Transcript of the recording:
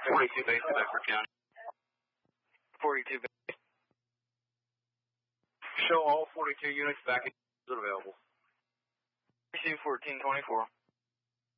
42 base to Bedford County. 42 base. Show all 42 units back available. 1424.